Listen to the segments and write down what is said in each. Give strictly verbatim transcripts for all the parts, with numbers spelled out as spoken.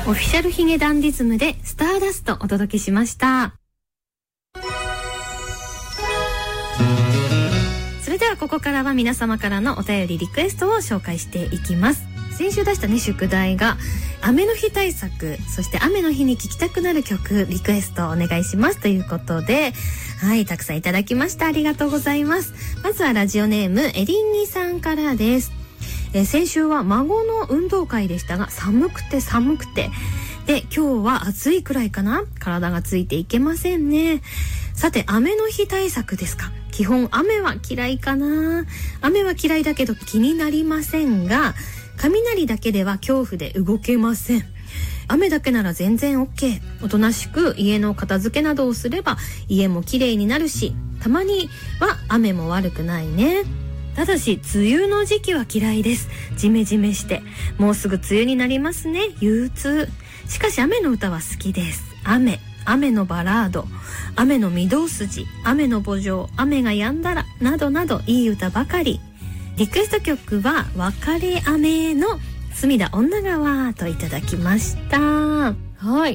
オフィシャルヒゲダンディズムでスターダストお届けしました。それではここからは皆様からのお便りリクエストを紹介していきます。先週出したね宿題が雨の日対策、そして雨の日に聴きたくなる曲リクエストお願いしますということで、はい、たくさんいただきました。ありがとうございます。まずはラジオネームエリンギさんからです。えー、先週は孫の運動会でしたが寒くて寒くてで、今日は暑いくらいかな、体がついていけませんね。さて、雨の日対策ですか。基本雨は嫌いかな。雨は嫌いだけど気になりませんが、雷だけでは恐怖で動けません。雨だけなら全然 OK。 おとなしく家の片付けなどをすれば家もきれいになるし、たまには雨も悪くないね。ただし梅雨の時期は嫌いです。ジメジメしてもうすぐ梅雨になりますね。憂鬱。しかし雨の歌は好きです。雨、雨のバラード、雨の御堂筋、雨の慕情、雨が止んだらなどなどいい歌ばかり。リクエスト曲は別れ雨の隅田女川といただきました。はい、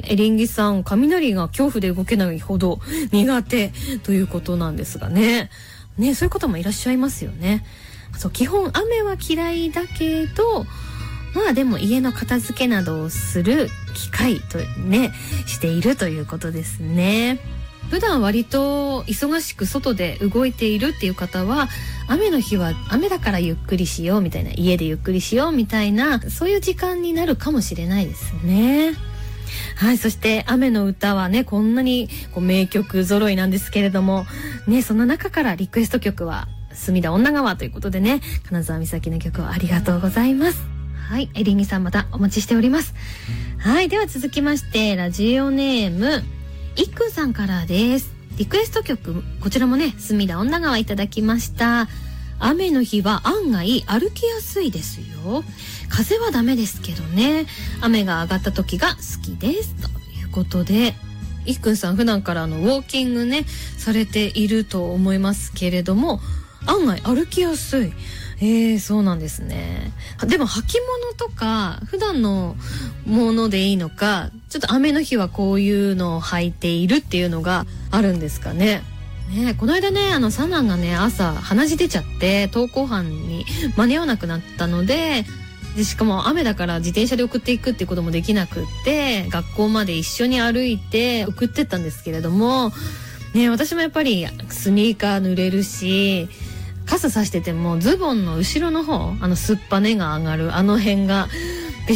エリンギさん、雷が恐怖で動けないほど苦手ということなんですがね。ね、そういう方もいらっしゃいますよね。そう、基本雨は嫌いだけど、まあでも家の片付けなどをする機会とね、しているということですね。普段割と忙しく外で動いているっていう方は、雨の日は雨だからゆっくりしようみたいな、家でゆっくりしようみたいな、そういう時間になるかもしれないですね。はい、そして雨の歌はね、こんなにこう名曲揃いなんですけれどもね、その中からリクエスト曲は隅田女川ということでね、金沢美咲の曲をありがとうございます。はい、エリンギさんまたお待ちしております。はい、では続きましてラジオネームいっくんさんからです。リクエスト曲、こちらもね、隅田女川いただきました。雨の日は案外歩きやすいですよ。風はダメですけどね、雨が上がった時が好きですということで、いっくんさん普段からあのウォーキングねされていると思いますけれども、案外歩きやすい。えー、そうなんですね。でも履物とか普段のものでいいのか、ちょっと雨の日はこういうのを履いているっていうのがあるんですかね。ね、この間ね、あの三男がね朝鼻血出ちゃって登校班に間に合わなくなったので、でしかも雨だから自転車で送っていくっていうこともできなくって、学校まで一緒に歩いて送ってったんですけれどもね、私もやっぱりスニーカー濡れるし、傘さしててもズボンの後ろの方、あのすっぱねが上がるあの辺が